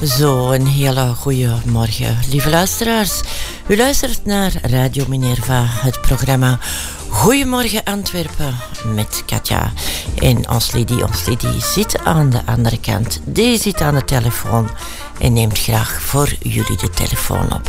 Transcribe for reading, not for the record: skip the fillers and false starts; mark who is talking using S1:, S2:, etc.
S1: Zo, een hele goede morgen, lieve luisteraars. U luistert naar Radio Minerva, het programma Goedemorgen Antwerpen met Katja. En ons Lidie zit aan de andere kant. Die zit aan de telefoon en neemt graag voor jullie de telefoon op.